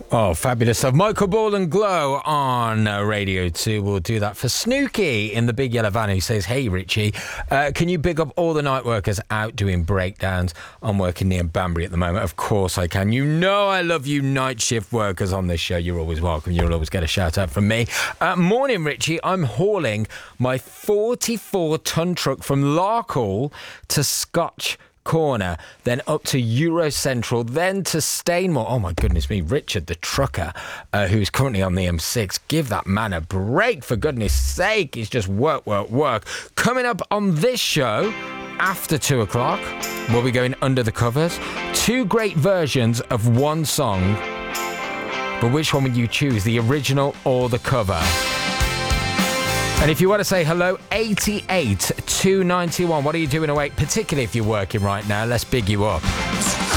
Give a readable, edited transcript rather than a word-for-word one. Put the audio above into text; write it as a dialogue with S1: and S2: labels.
S1: Oh, fabulous stuff. Michael Ball and Glow on Radio 2. We'll do that for Snooky in the big yellow van, who says, hey, Richie, can you big up all the night workers out doing breakdowns? I'm working near Banbury at the moment. Of course I can. You know I love you night shift workers on this show. You're always welcome. You'll always get a shout out from me. Morning, Richie. I'm hauling my 44-ton truck from Larkhall to Scotch Corner, then up to Eurocentral, then to Stainmore. Oh my goodness me, Richard the trucker, who's currently on the M6. Give that man a break, for goodness sake. He's just work. Coming up on this show, after 2 o'clock, we'll be going under the covers. 2 great versions of one song, but which one would you choose, the original or the cover? And if you want to say hello, 88 291. What are you doing awake, particularly if you're working right now? Let's big you up.